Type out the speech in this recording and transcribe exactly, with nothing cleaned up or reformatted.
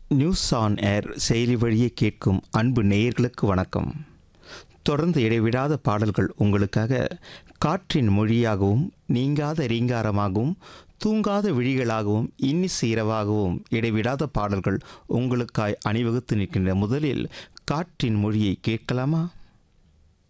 News on air செயலி வழியே கேட்கும் அன்பு நேயர்களுக்கு வணக்கம். தொடர்ந்து இடைவிடாத பாடல்கள் உங்களுக்காக காற்றின் மொழியாகவும் நீங்காத ரீங்காரமாகவும் தூங்காத விழிகளாகவும் இன்னிசை இரவாகவும் இடைவிடாத பாடல்கள் உங்களுக்காய் அணிவகுத்து நிற்கின்ற முதலில் காற்றின் மொழியை கேட்கலாமா?